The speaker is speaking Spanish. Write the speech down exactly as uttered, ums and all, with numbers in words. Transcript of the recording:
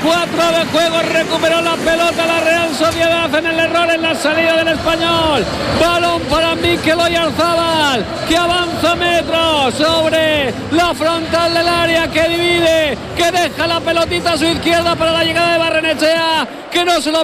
cuatro de juego, recuperó la pelota la Real Sociedad en el error en la salida del Español. Balón para Mikel Oyarzabal, que avanza metros sobre la frontal del área, que divide, que deja la pelotita a su izquierda para la llegada de Barrenechea, que no se lo